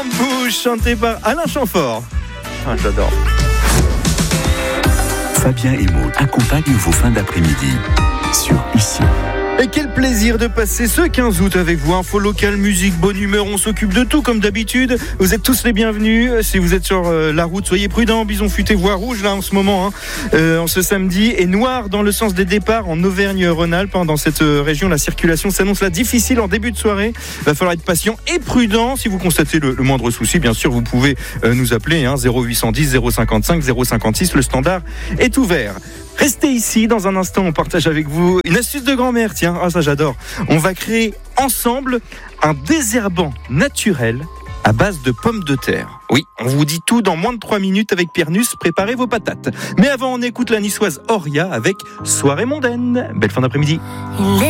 Bouge, chanté par Alain Chamfort. Ah, j'adore. Fabien et Maud accompagnent vos fins d'après-midi sur Ici. Et quel plaisir de passer ce 15 août avec vous. Info locale, musique, bonne humeur, on s'occupe de tout comme d'habitude. Vous êtes tous les bienvenus. Si vous êtes sur la route, soyez prudents. Bison futé, voie rouge là en ce moment, en ce samedi. Et noir dans le sens des départs en Auvergne-Rhône-Alpes. Dans cette région, la circulation s'annonce là difficile en début de soirée. Il va falloir être patient et prudent. Si vous constatez le moindre souci, bien sûr, vous pouvez nous appeler 0810 055 056. Le standard est ouvert. Restez ici, dans un instant, on partage avec vous une astuce de grand-mère, tiens, ça j'adore. On va créer ensemble un désherbant naturel à base de pommes de terre. Oui, on vous dit tout dans moins de 3 minutes avec Pierre Nuss, préparez vos patates. Mais avant, on écoute la niçoise Auria avec Soirée mondaine. Belle fin d'après-midi.